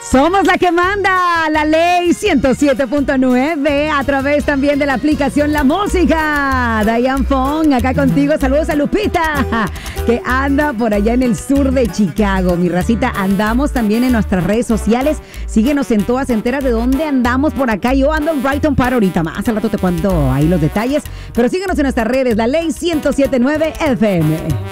Somos la que manda, la ley 107.9, a través también de la aplicación La Música. Diane Fong, acá contigo. Saludos a Lupita, que anda por allá en el sur de Chicago. Mi racita, andamos también en nuestras redes sociales. Síguenos en todas, enteras de dónde andamos por acá. Yo ando en Brighton Park ahorita más. Al rato te cuento ahí los detalles. Pero síguenos en nuestras redes, la ley 107.9 FM.